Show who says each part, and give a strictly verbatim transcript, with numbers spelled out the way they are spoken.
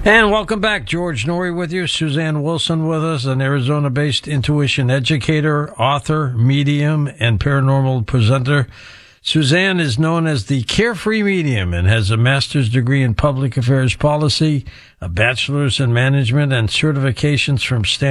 Speaker 1: And welcome back. George Norrie with you. Suzanne Wilson with us, an Arizona-based intuition educator, author, medium, and paranormal presenter. Suzanne is known as the Carefree Medium and has a master's degree in public affairs policy, a bachelor's in management, and certifications from Stanford